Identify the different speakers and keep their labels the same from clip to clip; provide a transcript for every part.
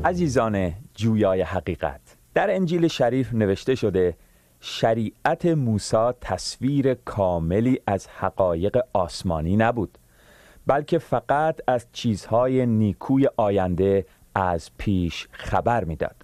Speaker 1: عزیزان جویای حقیقت، در انجیل شریف نوشته شده شریعت موسی تصویر کاملی از حقایق آسمانی نبود، بلکه فقط از چیزهای نیکوی آینده از پیش خبر میداد.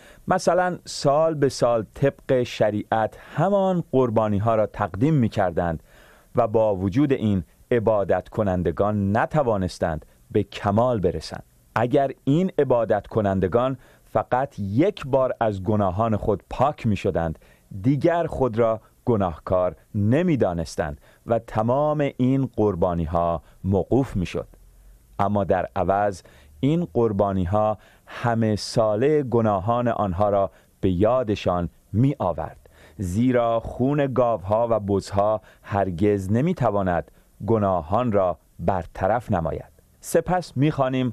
Speaker 1: مثلا سال به سال طبق شریعت همان قربانی ها را تقدیم می کردند و با وجود این عبادت کنندگان نتوانستند به کمال برسند. اگر این عبادت کنندگان فقط یک بار از گناهان خود پاک می شدند، دیگر خود را گناهکار نمی دانستند و تمام این قربانی ها موقوف می شد. اما در عوض این قربانی ها همه ساله گناهان آنها را به یادشان می آورد، زیرا خون گاوها و بزها هرگز نمی تواند گناهان را برطرف نماید. سپس می خوانیم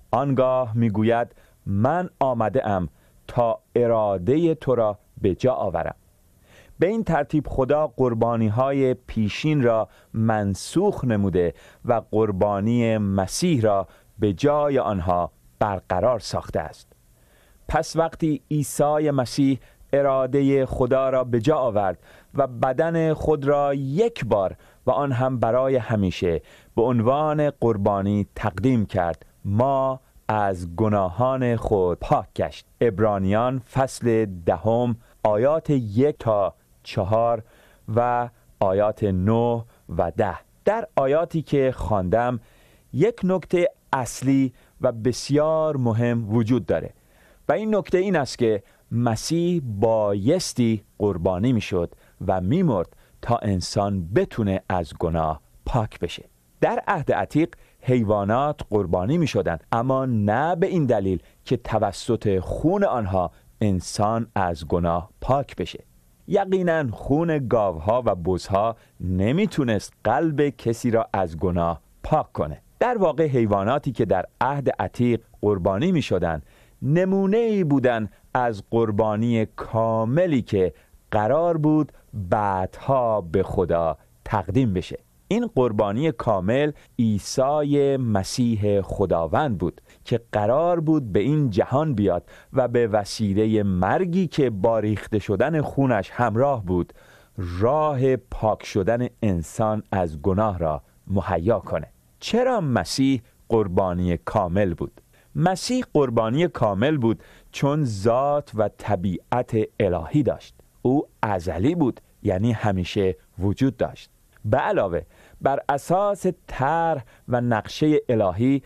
Speaker 1: آنگاه می گوید من آمده ام تا اراده تو را به جا آورم. به این ترتیب خدا قربانی های پیشین را منسوخ نموده و قربانی مسیح را به جای آنها برقرار ساخته است. پس وقتی عیسی مسیح اراده خدا را به جا آورد و بدن خود را یک بار و آن هم برای همیشه به عنوان قربانی تقدیم کرد، ما از گناهان خود پاک گشت. عبرانیان فصل 10 آیات 1 تا 4 و آیات 9 و 10. در آیاتی که خواندم یک نکته اصلی و بسیار مهم وجود داره و این نکته این است که مسیح بایستی قربانی میشد و میمرد تا انسان بتونه از گناه پاک بشه. در عهد عتیق حیوانات قربانی میشدند، اما نه به این دلیل که توسط خون آنها انسان از گناه پاک بشه. یقینا خون گاوها و بزها نمیتونست قلب کسی را از گناه پاک کنه. در واقع حیواناتی که در عهد عتیق قربانی می شدن نمونه‌ای بودن از قربانی کاملی که قرار بود بعدها به خدا تقدیم بشه. این قربانی کامل عیسی مسیح خداوند بود که قرار بود به این جهان بیاد و به وسیله مرگی که با ریخته شدن خونش همراه بود راه پاک شدن انسان از گناه را مهیا کنه. چرا مسیح قربانی کامل بود؟ مسیح قربانی کامل بود چون ذات و طبیعت الهی داشت. او ازلی بود، یعنی همیشه وجود داشت. به علاوه بر اساس طرح و نقشه الهی،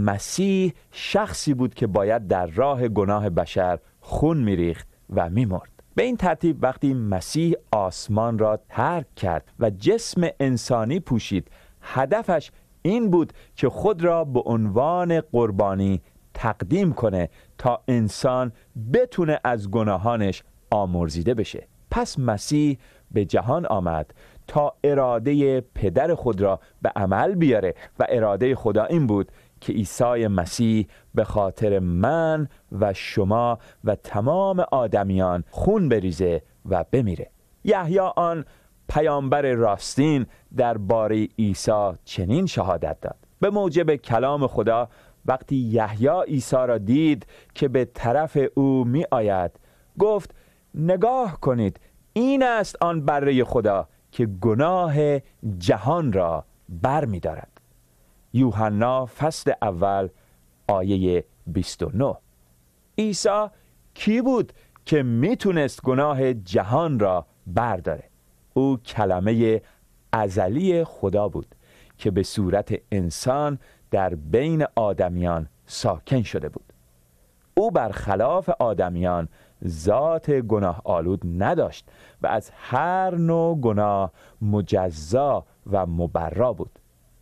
Speaker 1: مسیح شخصی بود که باید در راه گناه بشر خون میریخت و میمرد. به این ترتیب وقتی مسیح آسمان را ترک کرد و جسم انسانی پوشید، هدفش این بود که خود را به عنوان قربانی تقدیم کنه تا انسان بتونه از گناهانش آمرزیده بشه. پس مسیح به جهان آمد تا اراده پدر خود را به عمل بیاره و اراده خدا این بود که عیسی مسیح به خاطر من و شما و تمام آدمیان خون بریزه و بمیره. یحیی آن پیامبر راستین درباره عیسی چنین شهادت داد. به موجب کلام خدا وقتی یحیی عیسی را دید که به طرف او می آید، گفت نگاه کنید، این است آن بره خدا که گناه جهان را بر می دارد. یوحنا فصل 1 آیه 29. عیسی کی بود که می تونست گناه جهان را برداره؟ او کلمه ازلی خدا بود که به صورت انسان در بین آدمیان ساکن شده بود. او برخلاف آدمیان ذات گناه آلود نداشت و از هر نوع گناه مجزا و مبرا بود.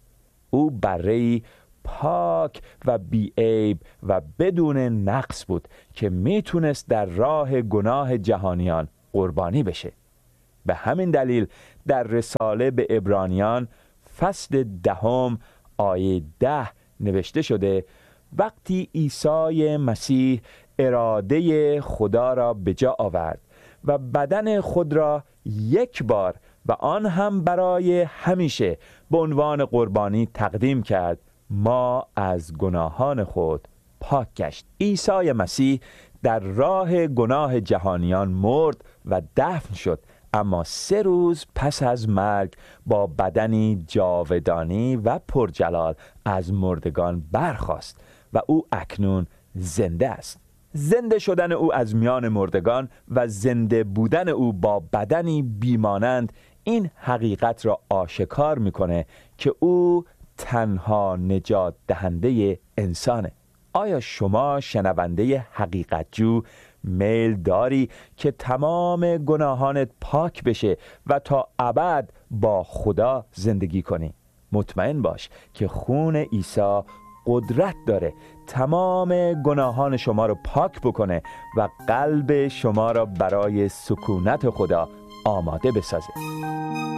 Speaker 1: او بره‌ای پاک و بی‌عیب و بدون نقص بود که میتونست در راه گناه جهانیان قربانی بشه. به همین دلیل در رساله به عبرانیان فصل 10 آیه 10 نوشته شده وقتی عیسی مسیح اراده خدا را به جا آورد و بدن خود را یک بار و آن هم برای همیشه به عنوان قربانی تقدیم کرد، ما از گناهان خود پاک گشت. عیسی مسیح در راه گناه جهانیان مرد و دفن شد، اما 3 روز پس از مرگ با بدنی جاودانی و پرجلال از مردگان برخاست و او اکنون زنده است. زنده شدن او از میان مردگان و زنده بودن او با بدنی بیمانند این حقیقت را آشکار میکنه که او تنها نجات دهنده انسانه. آیا شما شنونده حقیقت جو میل داری که تمام گناهانت پاک بشه و تا ابد با خدا زندگی کنی؟ مطمئن باش که خون عیسی قدرت داره تمام گناهان شما رو پاک بکنه و قلب شما را برای سکونت خدا آماده بسازه.